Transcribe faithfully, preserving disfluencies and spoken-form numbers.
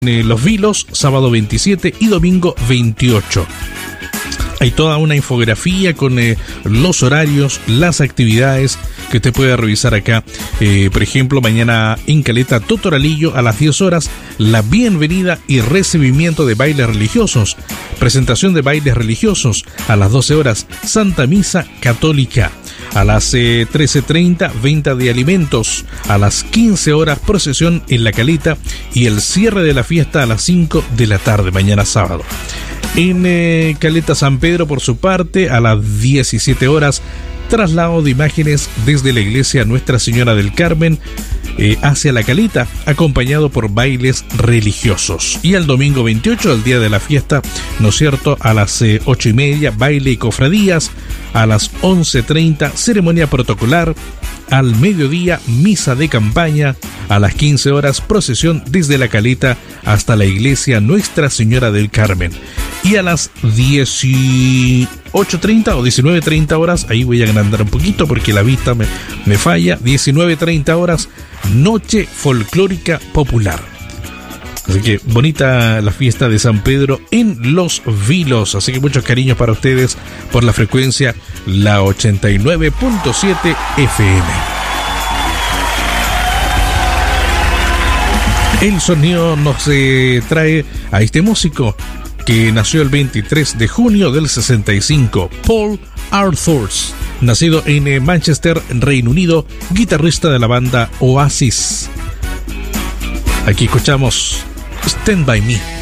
eh, Los Vilos, sábado veintisiete y domingo veintiocho. Hay toda una infografía con eh, los horarios, las actividades que usted puede revisar acá. Eh, por ejemplo, mañana en Caleta, Totoralillo a las diez horas, la bienvenida y recibimiento de bailes religiosos. Presentación de bailes religiosos a las doce horas, Santa Misa Católica. A las eh, trece treinta, venta de alimentos. A las quince horas, procesión en La Caleta y el cierre de la fiesta a las cinco de la tarde, mañana sábado. En eh, Caleta San Pedro, por su parte, a las diecisiete horas, traslado de imágenes desde la iglesia Nuestra Señora del Carmen eh, hacia La Caleta, acompañado por bailes religiosos. Y el domingo veintiocho, el día de la fiesta, ¿no es cierto?, a las eh, ocho y media, baile y cofradías. A las once treinta, ceremonia protocolar. Al mediodía, misa de campaña. A las quince horas, procesión desde La Caleta hasta la iglesia Nuestra Señora del Carmen. Y a las dieciocho treinta o diecinueve treinta horas, ahí voy a agrandar un poquito porque la vista me, me falla, diecinueve treinta horas, noche folclórica popular. Así que bonita la fiesta de San Pedro en Los Vilos. Así que muchos cariños para ustedes por la frecuencia, la ochenta y nueve punto siete F M. El sonido nos eh, trae a este músico que nació el veintitrés de junio del sesenta y cinco, Paul Arthurs, nacido en eh, Manchester, Reino Unido, guitarrista de la banda Oasis. Aquí escuchamos Stand By Me.